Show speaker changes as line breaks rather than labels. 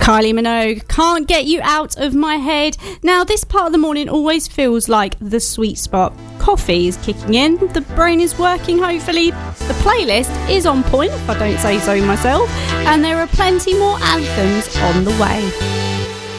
Kylie Minogue, Can't Get You Out of My Head. Now, this part of the morning always feels like the sweet spot. Coffee is kicking in, the brain is working hopefully, the playlist is on point, if I don't say so myself, and there are plenty more anthems on the way.